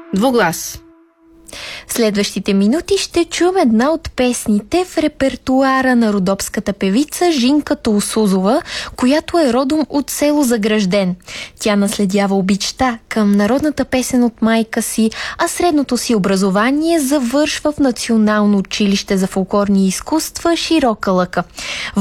Двуглас. Следващите минути ще чуем една от песните в репертуара на родопската певица Жинка Толсузова, която е родом от село Загражден. Тя наследява обичта към народната песен от майка си, а средното си образование завършва в Национално училище за фолклорни изкуства Широка лъка.